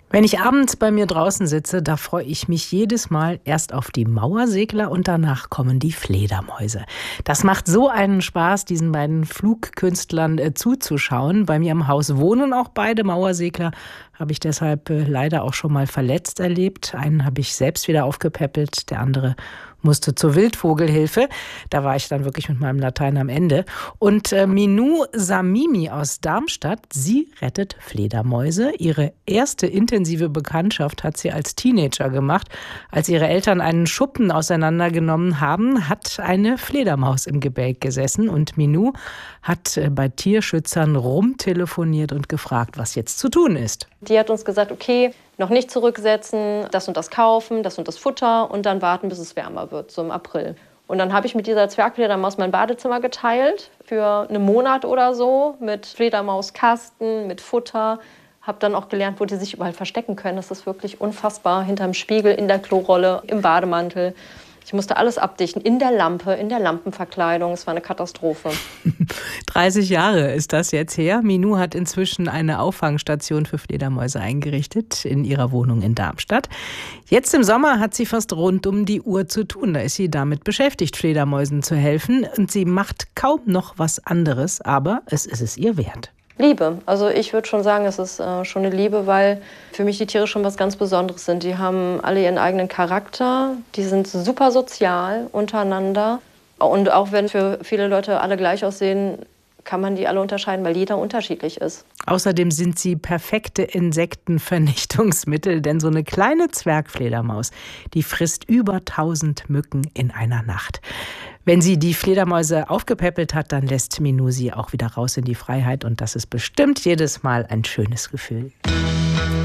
Wenn ich abends bei mir draußen sitze, da freue ich mich jedes Mal erst auf die Mauersegler und danach kommen die Fledermäuse. Das macht so einen Spaß, diesen beiden Flugkünstlern zuzuschauen. Bei mir im Haus wohnen auch beide Mauersegler, habe ich deshalb leider auch schon mal verletzt erlebt. Einen habe ich selbst wieder aufgepäppelt, der andere musste zur Wildvogelhilfe. Da war ich dann wirklich mit meinem Latein am Ende. Und Minou Samimi aus Darmstadt, sie rettet Fledermäuse. Ihre erste intensive Bekanntschaft hat sie als Teenager gemacht. Als ihre Eltern einen Schuppen auseinandergenommen haben, hat eine Fledermaus im Gebälk gesessen. Und Minou hat bei Tierschützern rumtelefoniert und gefragt, was jetzt zu tun ist. Die hat uns gesagt, okay, noch nicht zurücksetzen, das und das kaufen, das und das Futter und dann warten, bis es wärmer wird, so im April. Und dann habe ich mit dieser Zwergfledermaus mein Badezimmer geteilt für einen Monat oder so mit Fledermauskasten, mit Futter. Habe dann auch gelernt, wo die sich überall verstecken können. Das ist wirklich unfassbar. Hinterm Spiegel, in der Klorolle, im Bademantel. Ich musste alles abdichten, in der Lampe, in der Lampenverkleidung. Es war eine Katastrophe. 30 Jahre ist das jetzt her. Minou hat inzwischen eine Auffangstation für Fledermäuse eingerichtet in ihrer Wohnung in Darmstadt. Jetzt im Sommer hat sie fast rund um die Uhr zu tun. Da ist sie damit beschäftigt, Fledermäusen zu helfen. Und sie macht kaum noch was anderes, aber es ist es ihr wert. Liebe. Also ich würde schon sagen, es ist schon eine Liebe, weil für mich die Tiere schon was ganz Besonderes sind. Die haben alle ihren eigenen Charakter, die sind super sozial untereinander. Und auch wenn für viele Leute alle gleich aussehen, kann man die alle unterscheiden, weil jeder unterschiedlich ist. Außerdem sind sie perfekte Insektenvernichtungsmittel, denn so eine kleine Zwergfledermaus, die frisst über 1000 Mücken in einer Nacht. Wenn sie die Fledermäuse aufgepäppelt hat, dann lässt Minou sie auch wieder raus in die Freiheit und das ist bestimmt jedes Mal ein schönes Gefühl.